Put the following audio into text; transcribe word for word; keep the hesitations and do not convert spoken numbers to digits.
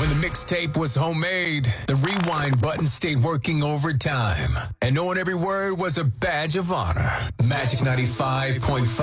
When the mixtape was homemade, the rewind button stayed working overtime. And knowing every word was a badge of honor. Magic ninety-five point five.